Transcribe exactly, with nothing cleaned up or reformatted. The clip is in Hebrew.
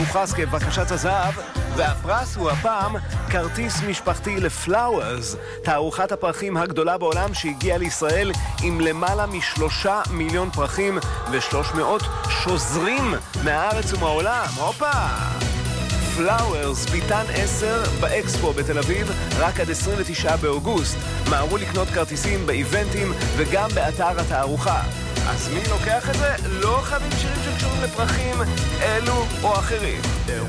מוכרז כבקשת הזהב, והפרס הוא הפעם כרטיס משפחתי לפלאוורס, תערוכת הפרחים הגדולה בעולם שהגיעה לישראל עם למעלה משלושה מיליון פרחים ושלוש מאות שוזרים מהארץ ומהעולם. הופה! פלאוורס, ביתן עשר באקספו בתל אביב, רק עד עשרים ותשעה באוגוסט. מהרו לקנות כרטיסים באיבנטים וגם באתר התערוכה. אז מי לוקח את זה? לא חייבים שירים שקשורים לפרחים אלו או אחרים.